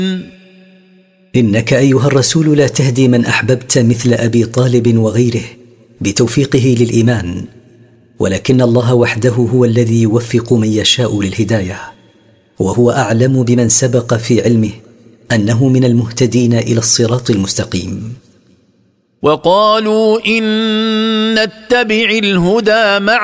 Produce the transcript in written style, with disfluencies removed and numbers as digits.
إنك أيها الرسول لا تهدي من أحببت مثل أبي طالب وغيره بتوفيقه للإيمان، ولكن الله وحده هو الذي يوفق من يشاء للهداية، وهو أعلم بمن سبق في علمه أنه من المهتدين إلى الصراط المستقيم. وقالوا إن نتبع الهدى معك